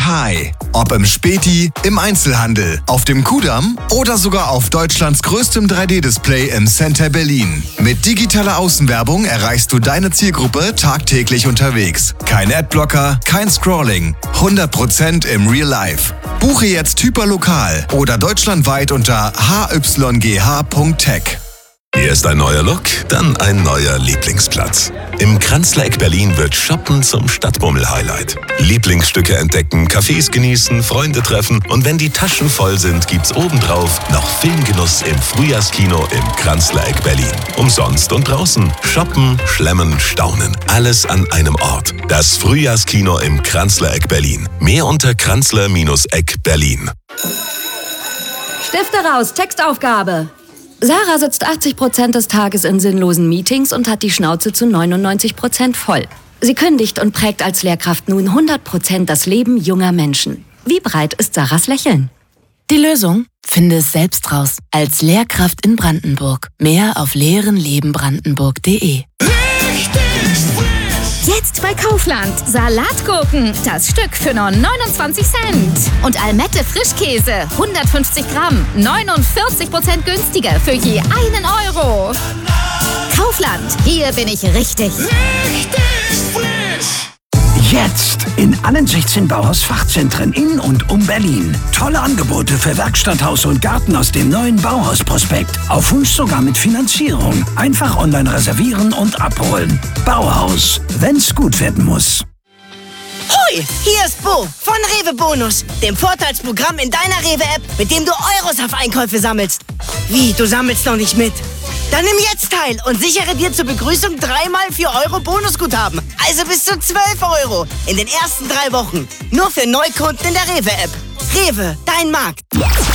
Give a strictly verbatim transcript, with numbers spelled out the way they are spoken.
High. Ob im Späti, im Einzelhandel, auf dem Kudamm oder sogar auf Deutschlands größtem drei D-Display im Center Berlin. Mit digitaler Außenwerbung erreichst du deine Zielgruppe tagtäglich unterwegs. Kein Adblocker, kein Scrolling. hundert Prozent im Real Life. Buche jetzt hyperlokal oder deutschlandweit unter h y g h punkt tech. Hier ist ein neuer Look, dann ein neuer Lieblingsplatz. Im Kranzler-Eck Berlin wird Shoppen zum Stadtbummel-Highlight. Lieblingsstücke entdecken, Cafés genießen, Freunde treffen und wenn die Taschen voll sind, gibt's obendrauf noch Filmgenuss im Frühjahrskino im Kranzler-Eck Berlin. Umsonst und draußen. Shoppen, schlemmen, staunen. Alles an einem Ort. Das Frühjahrskino im Kranzler-Eck Berlin. Mehr unter Kranzler-Eck Berlin. Stifte raus, Textaufgabe. Sarah sitzt achtzig Prozent des Tages in sinnlosen Meetings und hat die Schnauze zu neunundneunzig Prozent voll. Sie kündigt und prägt als Lehrkraft nun hundert Prozent das Leben junger Menschen. Wie breit ist Sarahs Lächeln? Die Lösung? Finde es selbst raus. Als Lehrkraft in Brandenburg. Mehr auf lehrenlebenbrandenburg punkt de. Jetzt bei Kaufland. Salatgurken, das Stück für nur neunundzwanzig Cent. Und Almette Frischkäse, hundertfünfzig Gramm, neunundvierzig Prozent günstiger für je einen Euro. Kaufland, hier bin ich richtig. Richtig frisch! Jetzt in allen sechzehn Bauhaus-Fachzentren in und um Berlin. Tolle Angebote für Werkstatt, Haus und Garten aus dem neuen Bauhaus-Prospekt. Auf Wunsch sogar mit Finanzierung. Einfach online reservieren und abholen. Bauhaus, wenn's gut werden muss. Hoi, hier ist Bo von Rewe Bonus, dem Vorteilsprogramm in deiner Rewe-App, mit dem du Euros auf Einkäufe sammelst. Wie, du sammelst noch nicht mit? Dann nimm jetzt teil und sichere dir zur Begrüßung dreimal vier Euro Bonusguthaben. Also bis zu zwölf Euro in den ersten drei Wochen. Nur für Neukunden in der Rewe-App. Rewe, dein Markt.